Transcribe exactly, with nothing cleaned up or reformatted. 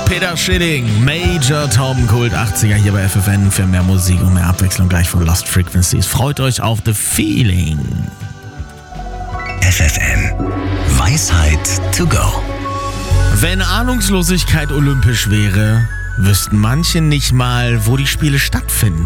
Peter Schilling, Major Tom, Kult achtziger hier bei F F N für mehr Musik und mehr Abwechslung gleich von Lost Frequencies. Freut euch auf The Feeling. F F N. Weisheit to go. Wenn Ahnungslosigkeit olympisch wäre, wüssten manche nicht mal, wo die Spiele stattfinden.